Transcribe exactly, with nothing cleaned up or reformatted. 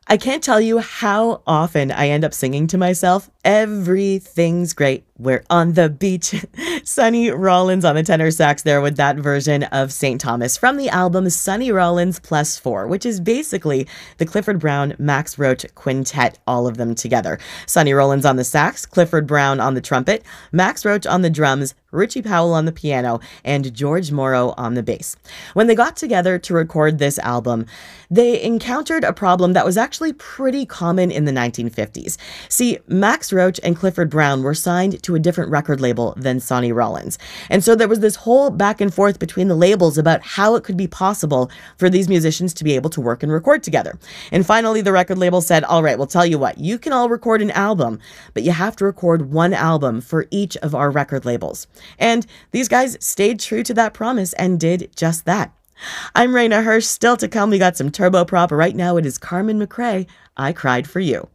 I can't tell you how often I end up singing to myself, "Everything's great, we're on the beach." Sonny Rollins on the tenor sax there with that version of Saint Thomas from the album Sonny Rollins Plus Four, which is basically the Clifford Brown Max Roach quintet, all of them together. Sonny Rollins on the sax, Clifford Brown on the trumpet, Max Roach on the drums, Richie Powell on the piano, and George Morrow on the bass. When they got together to record this album, they encountered a problem that was actually pretty common in the nineteen fifties. See, Max Roach and Clifford Brown were signed to a different record label than Sonny Rollins. And so there was this whole back and forth between the labels about how it could be possible for these musicians to be able to work and record together. And finally, the record label said, all right, we'll tell you what, you can all record an album, but you have to record one album for each of our record labels. And these guys stayed true to that promise and did just that. I'm Raina Hirsch. Still to come, we got some turboprop. Right now it is Carmen McRae, I Cried for You.